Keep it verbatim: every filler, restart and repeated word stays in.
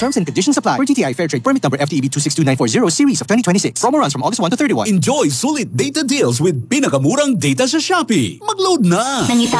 Terms and conditions apply. For G T I Fair Trade Permit number F T E B two six two nine four zero series of twenty twenty-six. Promo runs from August first to thirty-first. Enjoy sulit data deals with pinakamurang data sa Shopee. Mag-load na! Nangita